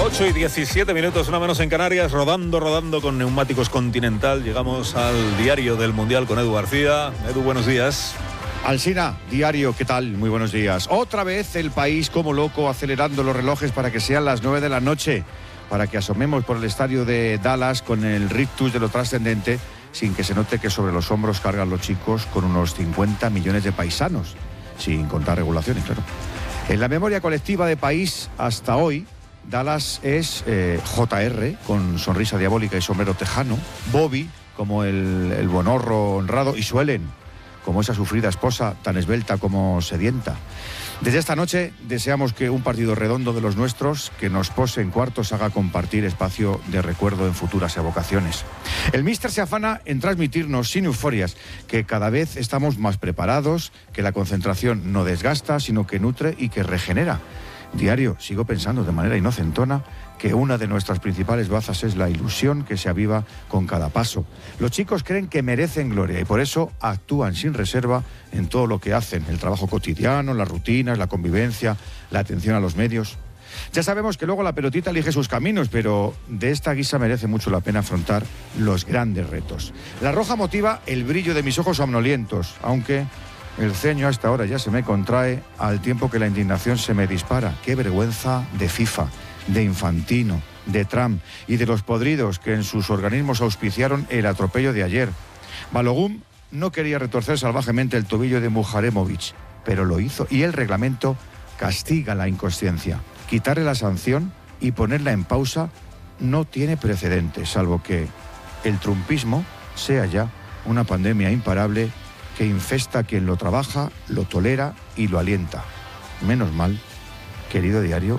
8:17, una menos en Canarias, rodando con Neumáticos Continental. Llegamos al diario del Mundial con Edu García. Edu, buenos días. Alsina, diario, ¿qué tal? Muy buenos días. Otra vez el país como loco acelerando los relojes para que sean las 9 de la noche, para que asomemos por el estadio de Dallas con el rictus de lo trascendente, sin que se note que sobre los hombros cargan los chicos con unos 50 millones de paisanos, sin contar regulaciones, claro. En la memoria colectiva de país hasta hoy, Dallas es JR, con sonrisa diabólica y sombrero tejano, Bobby, como el bonorro honrado, y Suelen, como esa sufrida esposa tan esbelta como sedienta. Desde esta noche deseamos que un partido redondo de los nuestros, que nos pose en cuartos, haga compartir espacio de recuerdo en futuras evocaciones. El míster se afana en transmitirnos sin euforias que cada vez estamos más preparados, que la concentración no desgasta, sino que nutre y que regenera. Diario, sigo pensando de manera inocentona que una de nuestras principales bazas es la ilusión que se aviva con cada paso. Los chicos creen que merecen gloria y por eso actúan sin reserva en todo lo que hacen, el trabajo cotidiano, las rutinas, la convivencia, la atención a los medios. Ya sabemos que luego la pelotita elige sus caminos, pero de esta guisa merece mucho la pena afrontar los grandes retos. La roja motiva el brillo de mis ojos somnolientos, aunque el ceño hasta ahora ya se me contrae al tiempo que la indignación se me dispara. ¡Qué vergüenza de FIFA, de Infantino, de Trump y de los podridos que en sus organismos auspiciaron el atropello de ayer! Balogun no quería retorcer salvajemente el tobillo de Mujaremovic, pero lo hizo, y el reglamento castiga la inconsciencia. Quitarle la sanción y ponerla en pausa no tiene precedentes, salvo que el trumpismo sea ya una pandemia imparable que infesta a quien lo trabaja, lo tolera y lo alienta. Menos mal, querido diario,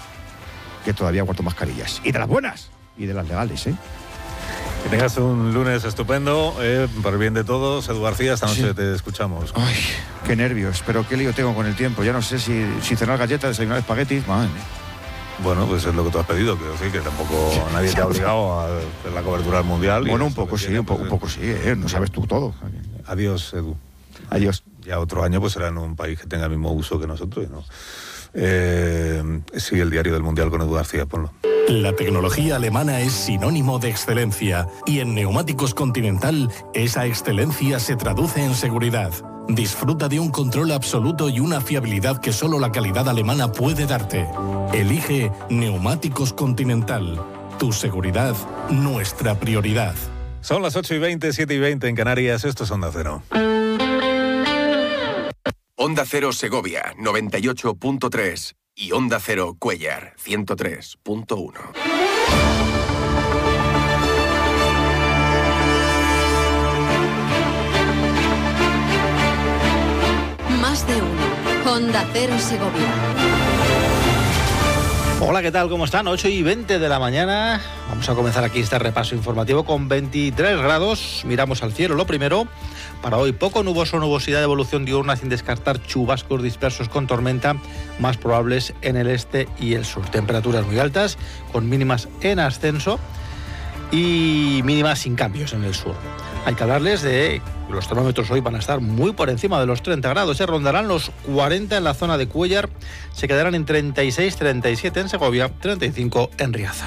que todavía guardo mascarillas. Y de las buenas, y de las legales, ¿eh? Que tengas un lunes estupendo, por el bien de todos. Edu García, esta noche te escuchamos. Ay, qué nervios, pero qué lío tengo con el tiempo. Ya no sé si cenar galletas, desayunar espaguetis, madre. Bueno, pues es lo que tú has pedido, creo sí, que tampoco nadie te ha obligado a hacer la cobertura del Mundial. Bueno, un poco sí, un poco sí, no sabes tú todo. Adiós, Edu. Adiós. Ya otro año pues será en un país que tenga el mismo uso que nosotros, ¿no? Sigue el diario del Mundial con Edu García, ponlo. La tecnología alemana es sinónimo de excelencia y en Neumáticos Continental esa excelencia se traduce en seguridad. Disfruta de un control absoluto y una fiabilidad que solo la calidad alemana puede darte. Elige Neumáticos Continental. Tu seguridad, nuestra prioridad. Son las 8:20, 7:20 en Canarias. Esto es Onda Cero. Onda Cero Segovia, 98.3. Y Onda Cero Cuéllar, 103.1. Más de uno. Onda Cero Segovia. Hola, ¿qué tal? ¿Cómo están? 8:20 de la mañana. Vamos a comenzar aquí este repaso informativo con 23 grados. Miramos al cielo. Lo primero, para hoy poco nuboso, nubosidad de evolución diurna sin descartar chubascos dispersos con tormenta, más probables en el este y el sur. Temperaturas muy altas, con mínimas en ascenso y mínimas sin cambios en el sur. Hay que hablarles de los termómetros hoy van a estar muy por encima de los 30 grados. Se rondarán los 40 en la zona de Cuéllar, se quedarán en 36, 37 en Segovia, 35 en Riaza.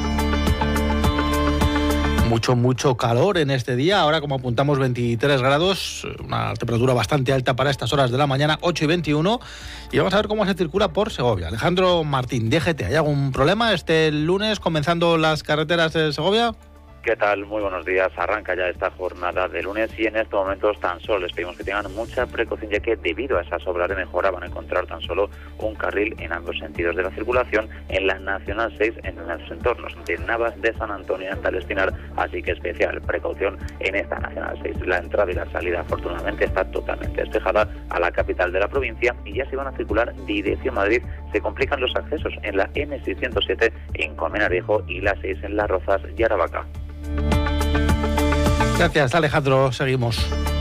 Mucho calor en este día. Ahora, como apuntamos, 23 grados, una temperatura bastante alta para estas horas de la mañana, 8:21. Y vamos a ver cómo se circula por Segovia. Alejandro Martín, DGT, ¿hay algún problema este lunes comenzando las carreteras de Segovia? ¿Qué tal? Muy buenos días. Arranca ya esta jornada de lunes y en estos momentos tan solo les pedimos que tengan mucha precaución, ya que debido a esas obras de mejora van a encontrar tan solo un carril en ambos sentidos de la circulación en la Nacional 6 en los entornos de Navas, de San Antonio y Antal Espinar, así que especial precaución en esta Nacional 6. La entrada y la salida afortunadamente está totalmente despejada a la capital de la provincia y ya se van a circular dirección Madrid. Se complican los accesos en la M607 en Colmenar-Viejo y la 6 en Las Rozas y Aravaca. Gracias, Alejandro. Seguimos.